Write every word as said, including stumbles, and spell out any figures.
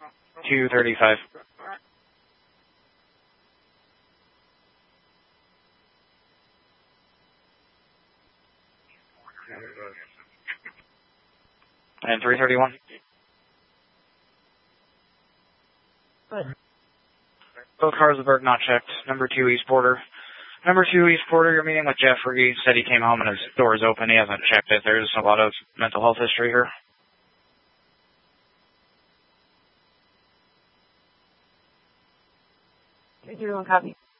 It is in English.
two thirty-five. And three thirty-one. Both cars of Burke not checked. Number two East Porter. Number two East Porter, you're meeting with Jeffrey. Said he came home and his door is open. He hasn't checked it. There's a lot of mental health history here. three thirty-one, copy.